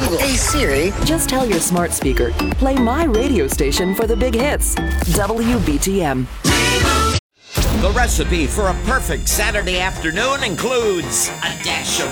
Hey Siri. Just tell your smart speaker, play my radio station for the big hits. WBTM. The recipe for a perfect Saturday afternoon includes a dash of